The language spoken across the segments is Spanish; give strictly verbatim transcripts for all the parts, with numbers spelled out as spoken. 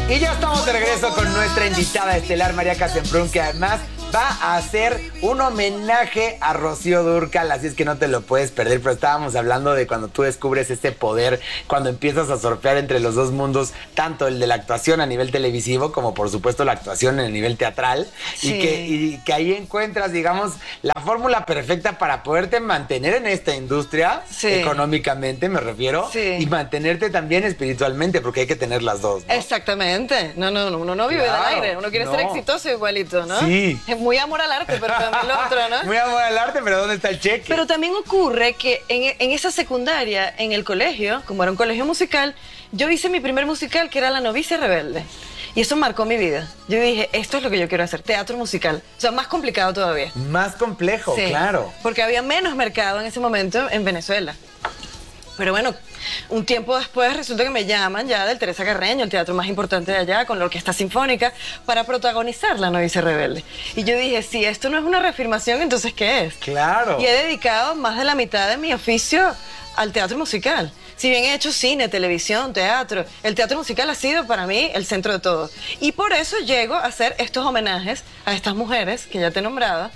Y ya estamos de regreso con nuestra invitada estelar, María Casemprún, que además va a hacer un homenaje a Rocío Dúrcal, así es que no te lo puedes perder. Pero estábamos hablando de cuando tú descubres este poder, cuando empiezas a surfear entre los dos mundos, tanto el de la actuación a nivel televisivo como por supuesto la actuación en el nivel teatral, sí. y, que, y que ahí encuentras, digamos, la fórmula perfecta para poderte mantener en esta industria, sí. económicamente me refiero, sí. y mantenerte también espiritualmente, porque hay que tener las dos, ¿no? Exactamente. No, no, uno no vive claro, del aire, uno quiere no. ser exitoso igualito, ¿no? Sí. Muy amor al arte, pero también lo otro, ¿no? Muy amor al arte, pero ¿dónde está el cheque? Pero también ocurre que en, en esa secundaria, en el colegio, como era un colegio musical, yo hice mi primer musical, que era La Novicia Rebelde. Y eso marcó mi vida. Yo dije, esto es lo que yo quiero hacer, teatro musical. O sea, más complicado todavía. Más complejo, sí, claro. Porque había menos mercado en ese momento en Venezuela. Pero bueno, un tiempo después resulta que me llaman ya del Teresa Carreño, el teatro más importante de allá, con la Orquesta Sinfónica, para protagonizar La Novicia Rebelde. Y yo dije, si esto no es una reafirmación, ¿entonces qué es? Claro. Y he dedicado más de la mitad de mi oficio al teatro musical. Si bien he hecho cine, televisión, teatro, el teatro musical ha sido para mí el centro de todo. Y por eso llego a hacer estos homenajes a estas mujeres que ya te he nombrado.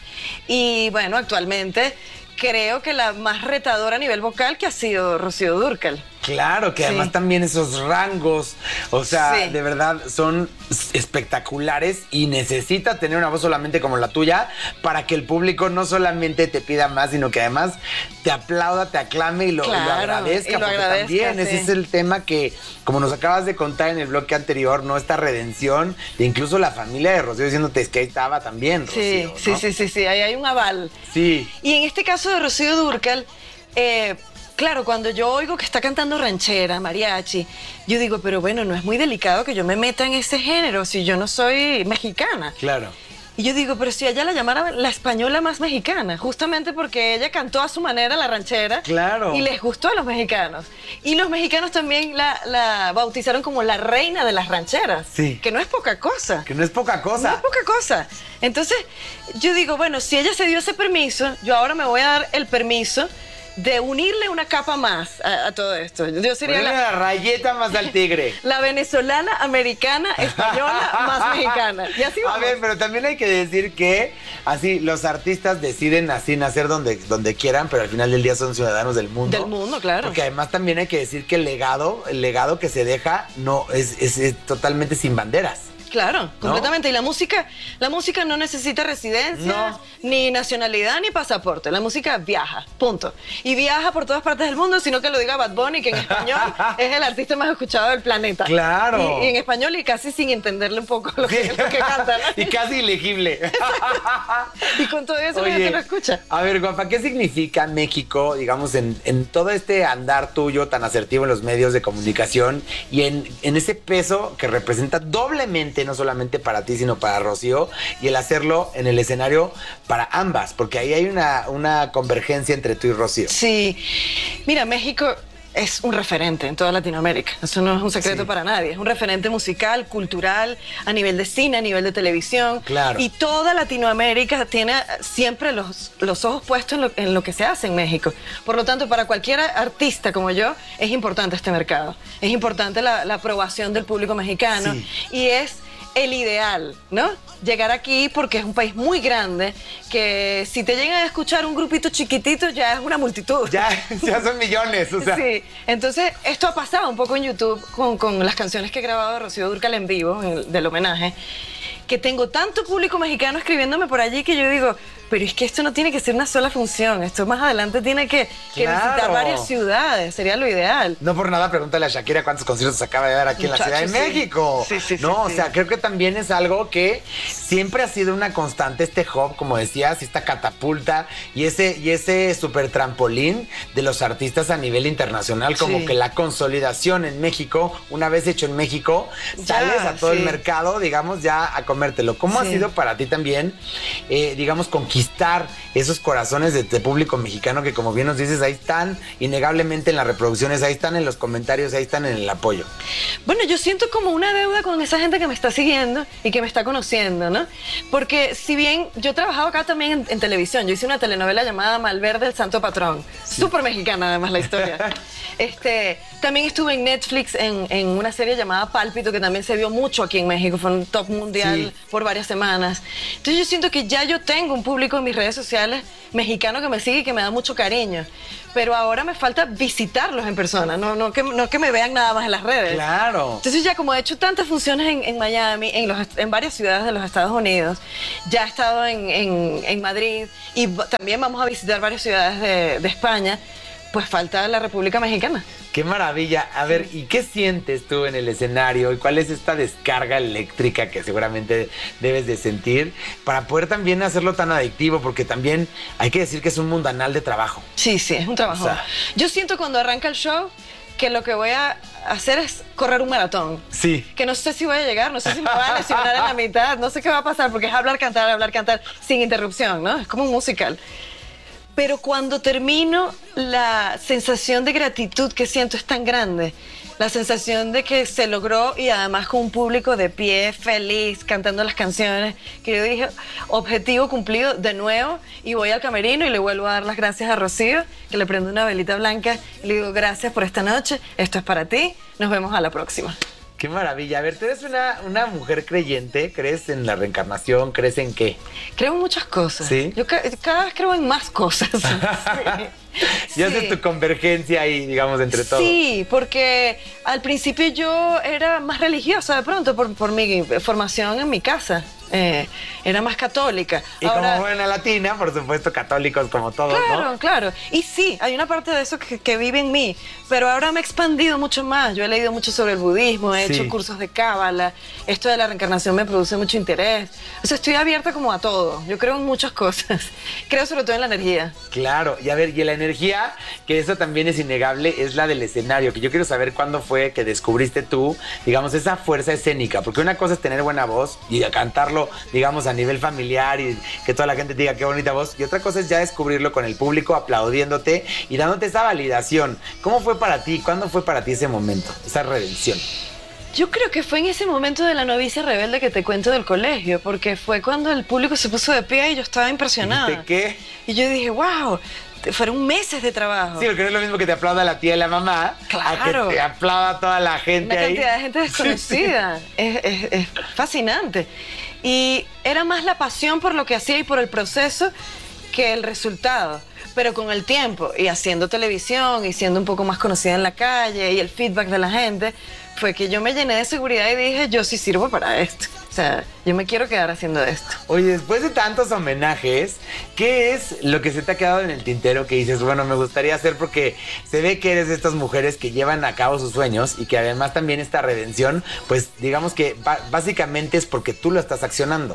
Y bueno, actualmente creo que la más retadora a nivel vocal que ha sido Rocío Dúrcal. Claro, que sí. además también esos rangos, o sea, sí. de verdad son espectaculares y necesita tener una voz solamente como la tuya para que el público no solamente te pida más, sino que además te aplauda, te aclame y lo, claro, y lo agradezca. Y lo porque agradezca, también sí. ese es el tema que, como nos acabas de contar en el bloque anterior, ¿no? Esta redención, e incluso la familia de Rocío diciéndote, es que ahí estaba también Rocío, sí, ¿no? sí, sí, sí, sí, ahí hay un aval. Sí. Y en este caso de Rocío Dúrcal, eh, claro, cuando yo oigo que está cantando ranchera, mariachi, yo digo, pero bueno, no es muy delicado que yo me meta en ese género si yo no soy mexicana. Claro. Y yo digo, pero si ella la llamara la española más mexicana, justamente porque ella cantó a su manera la ranchera. Claro. Y les gustó a los mexicanos. Y los mexicanos también la, la bautizaron como la reina de las rancheras. Sí. Que no es poca cosa. Que no es poca cosa. No es poca cosa. Entonces, yo digo, bueno, si ella se dio ese permiso, yo ahora me voy a dar el permiso de unirle una capa más a, a todo esto. Yo sería la, la rayeta más al tigre. La venezolana, americana, española, más mexicana. Y así vamos. A ver, pero también hay que decir que así los artistas deciden así nacer donde, donde quieran, pero al final del día son ciudadanos del mundo. Del mundo, claro. Porque además también hay que decir que el legado, el legado que se deja no es, es, es totalmente sin banderas. Claro, ¿no? Completamente. Y la música, la música no necesita residencia, no. ni nacionalidad, ni pasaporte. La música viaja, punto. Y viaja por todas partes del mundo, sino que lo diga Bad Bunny, que en español es el artista más escuchado del planeta. Claro. Y, y en español y casi sin entenderle un poco lo que, lo que canta, ¿no? Y casi ilegible. Y con todo eso Oye, la gente lo escucha. A ver, guapa, ¿qué significa México, digamos, en, en todo este andar tuyo tan asertivo en los medios de comunicación y en, en ese peso que representa doblemente, no solamente para ti, sino para Rocío, y el hacerlo en el escenario para ambas, porque ahí hay una, una convergencia entre tú y Rocío? Sí. Mira, México es un referente en toda Latinoamérica. Eso no es un secreto sí. para nadie. Es un referente musical, cultural, a nivel de cine, a nivel de televisión. Claro. Y toda Latinoamérica tiene siempre los, los ojos puestos en lo, en lo que se hace en México. Por lo tanto, para cualquier artista como yo, es importante este mercado. Es importante la, la aprobación del público mexicano. Sí. Y es el ideal, ¿no? Llegar aquí porque es un país muy grande que si te llegan a escuchar un grupito chiquitito ya es una multitud. Ya, ya son millones, o sea. Sí, entonces esto ha pasado un poco en YouTube con, con las canciones que he grabado de Rocío Dúrcal en vivo, en el, del homenaje, que tengo tanto público mexicano escribiéndome por allí que yo digo, pero es que esto no tiene que ser una sola función, esto más adelante tiene que, que claro. visitar varias ciudades, sería lo ideal. No por nada, pregúntale a Shakira cuántos conciertos acaba de dar aquí Muchacho, en la Ciudad de sí. México. Sí, sí, sí, no, sí. o sea, creo que también es algo que siempre ha sido una constante, este hub, como decías, esta catapulta y ese, y ese super trampolín de los artistas a nivel internacional, como sí. que la consolidación en México, una vez hecho en México, ya, sales a todo sí. el mercado, digamos, ya a comer comértelo. ¿Cómo Sí. ha sido para ti también, eh, digamos, conquistar esos corazones de, de público mexicano que, como bien nos dices, ahí están innegablemente en las reproducciones, ahí están en los comentarios, ahí están en el apoyo? Bueno, yo siento como una deuda con esa gente que me está siguiendo y que me está conociendo, ¿no? Porque si bien yo he trabajado acá también en, en televisión, yo hice una telenovela llamada Malverde, el Santo Patrón, súper mexicana además la historia. este, también estuve en Netflix en, en una serie llamada Pálpito, que también se vio mucho aquí en México, fue un top mundial Sí. por varias semanas. Entonces yo siento que ya yo tengo un público en mis redes sociales mexicano que me sigue y que me da mucho cariño. Pero ahora me falta visitarlos en persona, no, no, que, no que me vean nada más en las redes. Claro. Entonces ya como he hecho tantas funciones en, en Miami, en, los, en varias ciudades de los Estados Unidos, ya he estado en, en, en Madrid y v- también vamos a visitar varias ciudades de, de España, pues falta la República Mexicana. Qué maravilla. A ver, ¿y qué sientes tú en el escenario? ¿Y cuál es esta descarga eléctrica que seguramente debes de sentir para poder también hacerlo tan adictivo? Porque también hay que decir que es un mundanal de trabajo. Sí, sí, es un trabajo. O sea- Yo siento cuando arranca el show que lo que voy a hacer es correr un maratón. Sí. Que no sé si voy a llegar, no sé si me va a lesionar en la mitad, no sé qué va a pasar porque es hablar, cantar, hablar, cantar sin interrupción, ¿no? Es como un musical. Pero cuando termino, la sensación de gratitud que siento es tan grande. La sensación de que se logró y además con un público de pie, feliz, cantando las canciones, que yo dije, objetivo cumplido de nuevo, y voy al camerino y le vuelvo a dar las gracias a Rocío, que le prendo una velita blanca y le digo, gracias por esta noche, esto es para ti, nos vemos a la próxima. Qué maravilla. A ver, tú eres una, una mujer creyente, ¿crees en la reencarnación? ¿Crees en qué? Creo en muchas cosas. ¿Sí? Yo ca- cada vez creo en más cosas. Sí. Y Sí. haces tu convergencia ahí, digamos, entre todos. Sí, porque al principio yo era más religiosa de pronto por, por mi formación en mi casa. Eh, era más católica. Y Ahora, como buena latina, por supuesto, católicos como todos, claro, ¿no? claro. Y sí, hay una parte de eso que, que vive en mí, pero ahora me he expandido mucho más. Yo he leído mucho sobre el budismo, he Sí. hecho cursos de cábala, esto de la reencarnación me produce mucho interés. O sea, estoy abierta como a todo. Yo creo en muchas cosas. Creo sobre todo en la energía. Claro, y a ver, y la energía, que eso también es innegable, es la del escenario, que yo quiero saber cuándo fue que descubriste tú, digamos, esa fuerza escénica, porque una cosa es tener buena voz y cantarlo, digamos, a nivel familiar y que toda la gente diga qué bonita voz, y otra cosa es ya descubrirlo con el público aplaudiéndote y dándote esa validación. ¿Cómo fue para ti? ¿Cuándo fue para ti ese momento, esa redención? Yo creo que fue en ese momento de la novicia rebelde que te cuento del colegio, porque fue cuando el público se puso de pie y yo estaba impresionada. ¿De qué? Y yo dije, wow, fueron meses de trabajo. Sí, porque no es lo mismo que te aplauda la tía y la mamá, Claro. a que te aplauda toda la gente Una ahí. cantidad de gente desconocida. es, es- es fascinante. Y era más la pasión por lo que hacía y por el proceso que el resultado. Pero con el tiempo y haciendo televisión y siendo un poco más conocida en la calle y el feedback de la gente, fue que yo me llené de seguridad y dije, yo sí sirvo para esto. O sea, yo me quiero quedar haciendo esto. Oye, después de tantos homenajes, ¿qué es lo que se te ha quedado en el tintero que dices, bueno, me gustaría hacer? Porque se ve que eres de estas mujeres que llevan a cabo sus sueños y que además también esta redención, pues digamos que ba- básicamente es porque tú lo estás accionando.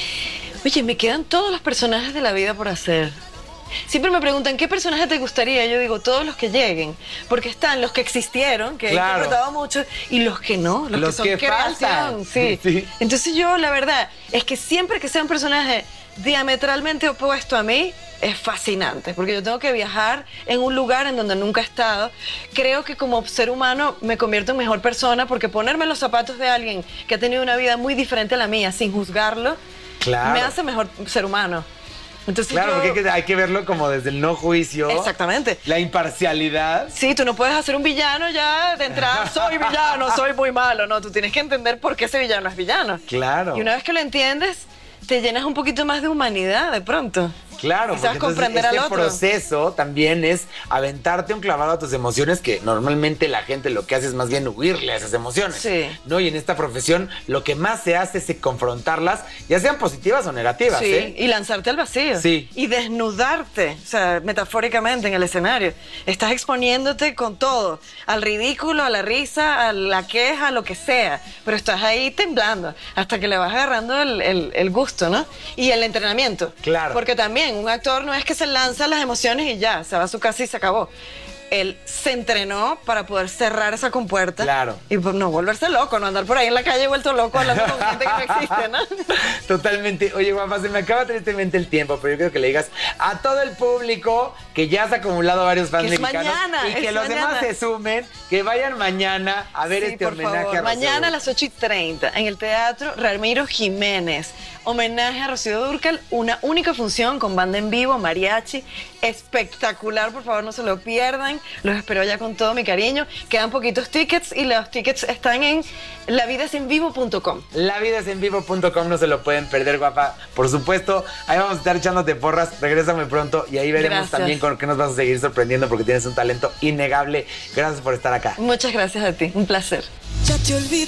Oye, me quedan todos los personajes de la vida por hacer. Siempre me preguntan, ¿qué personaje te gustaría? Yo digo, todos los que lleguen. Porque están los que existieron, que Claro. he interpretado mucho, y los que no, los, Los que son que creación. faltan. Sí. Sí. Entonces yo, la verdad, es que siempre que sea un personaje diametralmente opuesto a mí, es fascinante, porque yo tengo que viajar en un lugar en donde nunca he estado. Creo que como ser humano me convierto en mejor persona, porque ponerme en los zapatos de alguien que ha tenido una vida muy diferente a la mía, sin juzgarlo, Claro. me hace mejor ser humano. Entonces Claro, yo- porque hay que, hay que verlo como desde el no juicio. Exactamente. La imparcialidad. Sí, tú no puedes hacer un villano ya de entrada, soy villano, soy muy malo. No, tú tienes que entender por qué ese villano es villano. Claro. Y una vez que lo entiendes, te llenas un poquito más de humanidad de pronto. Claro, Y sabes porque entonces comprender al este otro. proceso también es aventarte un clavado a tus emociones, que normalmente la gente lo que hace es más bien huirle a esas emociones. Sí. ¿No? Y en esta profesión lo que más se hace es confrontarlas, ya sean positivas o negativas, Sí, ¿eh? y lanzarte al vacío. Sí. Y desnudarte, o sea, metafóricamente en el escenario. Estás exponiéndote con todo, al ridículo, a la risa, a la queja, a lo que sea. Pero estás ahí temblando hasta que le vas agarrando el, el- el gusto, ¿no? Y el entrenamiento. Claro. Porque también un actor no es que se lanza las emociones y ya, se va a su casa y se acabó. él se entrenó para poder cerrar esa compuerta. Claro. Y pues no volverse loco, no andar por ahí en la calle vuelto loco hablando con gente que no existe, ¿no? Totalmente. Oye, guapa, se me acaba tristemente el tiempo, pero yo quiero que le digas a todo el público que ya has acumulado varios fans Que es mexicanos mañana, y que es los mañana. demás se sumen, que vayan mañana a ver Sí, este por homenaje favor. a Rocío Mañana a Dúrcal. las ocho y treinta en el Teatro Ramiro Jiménez. Homenaje a Rocío Dúrcal, una única función con banda en vivo, mariachi, espectacular, por favor no se lo pierdan. Los espero ya con todo mi cariño. Quedan poquitos tickets y los tickets están en la vida es en vivo punto com. la vida es en vivo punto com, no se lo pueden perder, guapa. Por supuesto, ahí vamos a estar echándote porras. Regresa muy pronto y ahí veremos Gracias. también con qué nos vas a seguir sorprendiendo porque tienes un talento innegable. Gracias por estar acá. Muchas gracias a ti, un placer. Ya te olvidé.